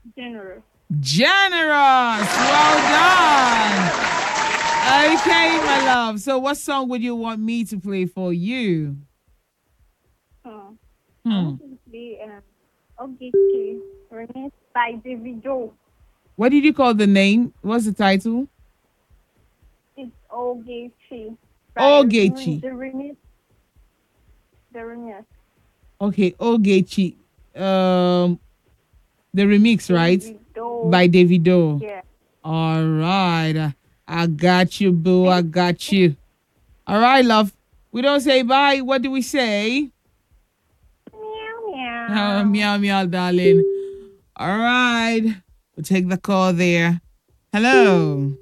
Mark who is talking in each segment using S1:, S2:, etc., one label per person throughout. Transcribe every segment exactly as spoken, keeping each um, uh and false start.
S1: Generous.
S2: Generous. Well done. Okay, my love. So what song would you want me to play for you?
S1: Hmm. I
S2: Hmm.
S1: want to play um Ogechi remix by Davido.
S2: What did you call the name? What's the title?
S1: It's Ogechi by re-
S2: Ogechi.
S1: the remix. The remix.
S2: Okay, Ogechi. Um, the remix, right?
S1: Davido.
S2: By Davido.
S1: Yeah.
S2: All right. I got you, boo. I got you. All right, love. We don't say bye. What do we say?
S1: Meow
S2: Uh,
S1: meow.
S2: meow, meow, darling. All right. We'll take the call there. Hello.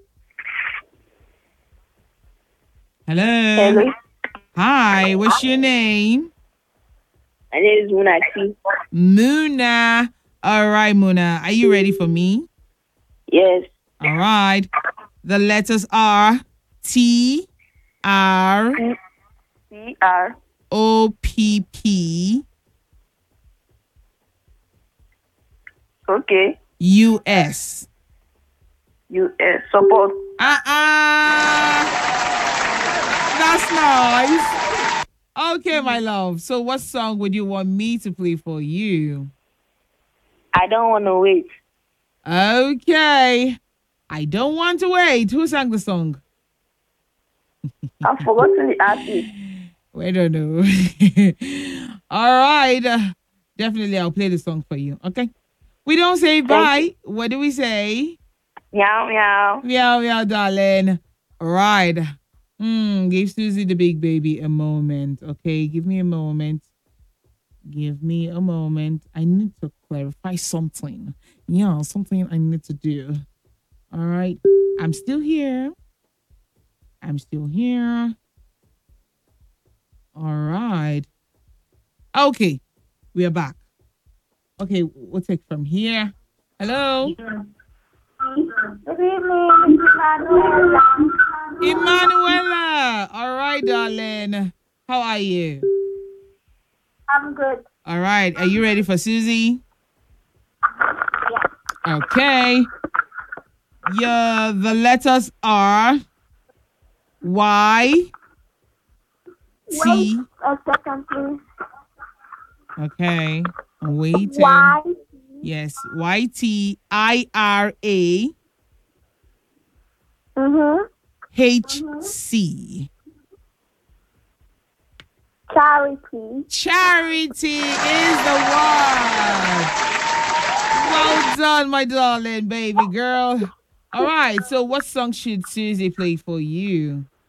S2: Hello.
S3: Hello.
S2: Hi. What's your name?
S3: My name is Munaki.
S2: Muna. All right, Muna. Are you ready for me?
S3: Yes.
S2: All right. The letters are T R
S3: C R
S2: O P P
S3: Okay.
S2: U S.
S3: U S support.
S2: Uh-uh. That's nice. Okay, my love. So what song would you want me to play for you?
S3: I don't want to wait.
S2: Okay. I don't want to wait. Who sang the song?
S3: I've forgotten the artist.
S2: We don't know. All right. Uh, definitely, I'll play the song for you. Okay. We don't say
S3: Thank you.
S2: bye. What do we say?
S3: Meow meow.
S2: Meow, meow, darling. All right. Hmm. Give Susie the big baby a moment. Okay. Give me a moment. Give me a moment. I need to clarify something. Yeah, something I need to do. All right. I'm still here. I'm still here. All right. Okay. We are back. Okay. We'll take from here. Hello.
S1: Good evening, Manuela.
S2: Emanuela. All right, darling. How are you?
S1: I'm good.
S2: All right. Are you ready for Susie? Okay. Yeah, the letters are Y
S1: Wait
S2: T.
S1: a second, please.
S2: Okay. I'm waiting.
S1: Why?
S2: Yes. Y T I R A
S1: Mm-hmm.
S2: H C.
S1: Charity.
S2: Charity is the one. Well done, my darling baby girl. All right. So, what song should Susie play for you?